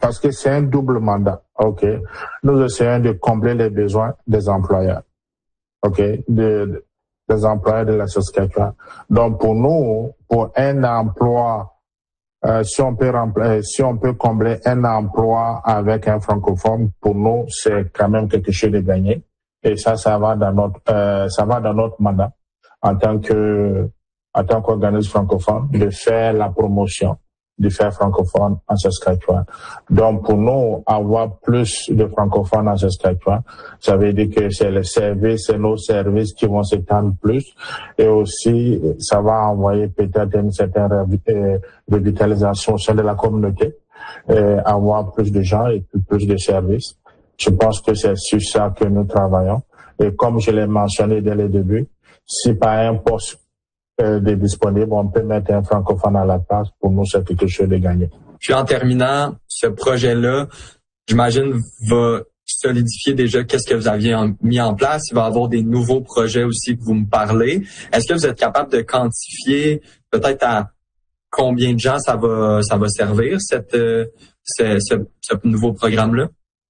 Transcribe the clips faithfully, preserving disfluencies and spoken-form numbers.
parce que c'est un double mandat. Ok, nous essayons de combler les besoins des employeurs. Ok, de, de des employeurs de la Saskatchewan. Donc pour nous, pour un emploi, euh, si on peut remplir, si on peut combler un emploi avec un francophone, pour nous c'est quand même quelque chose de gagné. Et ça, ça va dans notre, euh, ça va dans notre mandat en tant que, en tant qu'organisme francophone, de faire la promotion du faire francophone en Saskatchewan. Donc, pour nous, avoir plus de francophones en Saskatchewan, ça veut dire que c'est les services, c'est nos services qui vont s'étendre plus. Et aussi, ça va envoyer peut-être une certaine revitalisation au sein de la communauté, et avoir plus de gens et plus de services. Je pense que c'est sur ça que nous travaillons. Et comme je l'ai mentionné dès le début, si par un poste euh, de disponible, on peut mettre un francophone à la place, pour nous, c'est quelque chose de gagné. Puis en terminant, ce projet-là, j'imagine, va solidifier déjà qu'est-ce que vous aviez en, mis en place. Il va y avoir des nouveaux projets aussi que vous me parlez. Est-ce que vous êtes capable de quantifier peut-être à combien de gens ça va ça va servir, cette, euh, ce, ce, ce nouveau programme-là?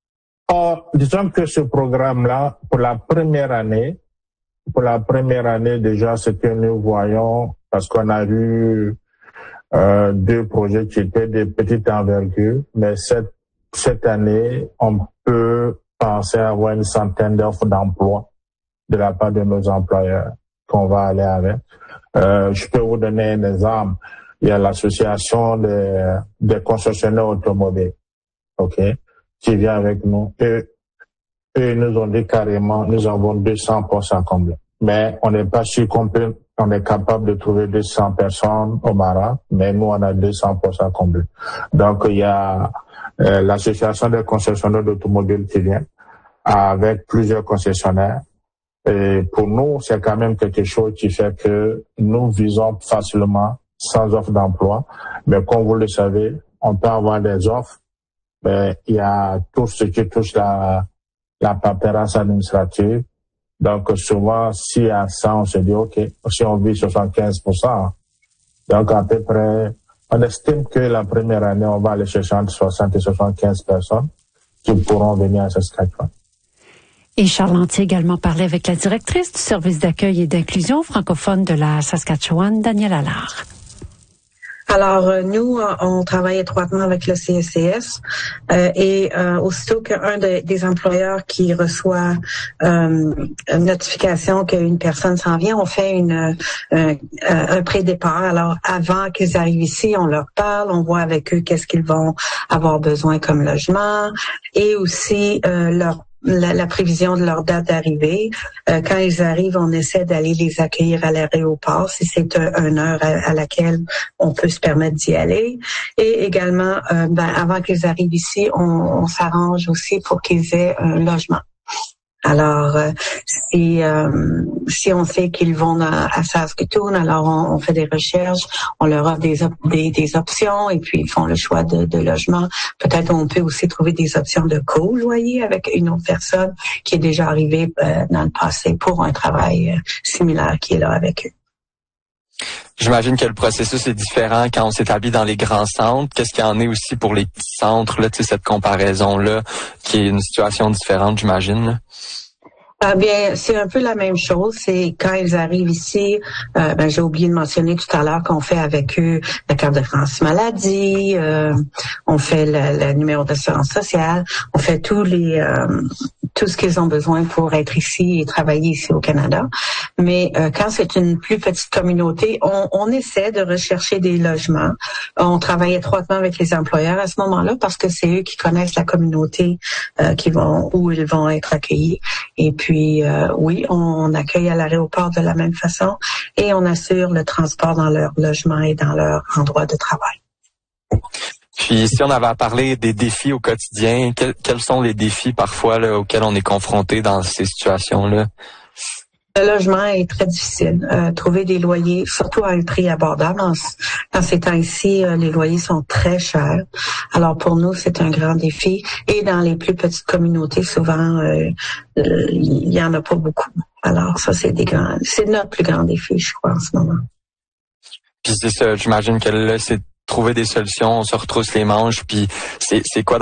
Oh, disons que ce programme-là, pour la première année, pour la première année déjà, ce que nous voyons, parce qu'on a eu euh, deux projets qui étaient de petite envergure, mais cette, cette année, on peut penser avoir une centaine d'offres d'emploi de la part de nos employeurs qu'on va aller avec. Euh, je peux vous donner un exemple. Il y a l'association des, des concessionnaires automobiles, ok, qui vient avec nous. Et eux nous ont dit carrément, nous avons deux cents postes à combler. Mais on n'est pas sûr qu'on peut, on est capable de trouver deux cents personnes au Maroc, mais nous, on a deux cents postes à combler. Donc, il y a euh, l'association des concessionnaires d'automobiles qui vient avec plusieurs concessionnaires. Et pour nous, c'est quand même quelque chose qui fait que nous visons facilement sans offre d'emploi. Mais comme vous le savez, on peut avoir des offres, mais il y a tout ce qui touche la, la paperasse administrative. Donc, souvent, si à cent, on se dit, OK, si on vit soixante-quinze pour cent, donc à peu près, on estime que la première année, on va aller chercher entre soixante et soixante-quinze personnes qui pourront venir à Saskatchewan. Et Charles Lantier également parlait avec la directrice du service d'accueil et d'inclusion francophone de la Saskatchewan, Danielle Allard. Alors, euh, nous, on travaille étroitement avec le C S C S euh, et euh, aussitôt qu'un de, des employeurs qui reçoit euh, une notification qu'une personne s'en vient, on fait une euh, un pré-départ. Alors, avant qu'ils arrivent ici, on leur parle, on voit avec eux qu'est-ce qu'ils vont avoir besoin comme logement et aussi euh, leur La, la prévision de leur date d'arrivée. Euh, quand ils arrivent, on essaie d'aller les accueillir à l'aéroport si c'est un, une heure à, à laquelle on peut se permettre d'y aller. Et également, euh, ben, avant qu'ils arrivent ici, on, on s'arrange aussi pour qu'ils aient un logement. Alors, euh, si euh, si on sait qu'ils vont à, à Saskatoon, alors on, on fait des recherches, on leur offre des, op- des des options et puis ils font le choix de, de logement. Peut-être on peut aussi trouver des options de co-loyer avec une autre personne qui est déjà arrivée euh, dans le passé pour un travail euh, similaire qui est là avec eux. J'imagine que le processus est différent quand on s'établit dans les grands centres. Qu'est-ce qu'il y en est aussi pour les petits centres, là, tu sais, cette comparaison-là, qui est une situation différente, j'imagine, là? Ah bien, c'est un peu la même chose. C'est quand ils arrivent ici, euh, ben, j'ai oublié de mentionner tout à l'heure qu'on fait avec eux la carte de France maladie, euh, on fait le, le numéro d'assurance sociale, on fait tous les euh, tout ce qu'ils ont besoin pour être ici et travailler ici au Canada. Mais euh, quand c'est une plus petite communauté, on, on essaie de rechercher des logements. On travaille étroitement avec les employeurs à ce moment-là parce que c'est eux qui connaissent la communauté euh, qui vont où ils vont être accueillis. Et puis Puis euh, oui, on accueille à l'aéroport de la même façon et on assure le transport dans leur logement et dans leur endroit de travail. Puis si on avait à parler des défis au quotidien, quels, quels sont les défis parfois là, auxquels on est confronté dans ces situations-là? Le logement est très difficile. Euh, trouver des loyers, surtout à un prix abordable. Dans, dans ces temps-ci, euh, les loyers sont très chers. Alors pour nous, c'est un grand défi. Et dans les plus petites communautés, souvent, euh, euh, il y en a pas beaucoup. Alors ça, c'est des grands, c'est notre plus grand défi, je crois, en ce moment. Puis c'est ça, j'imagine que là, c'est trouver des solutions, on se retrousse les manches. Puis c'est, c'est quoi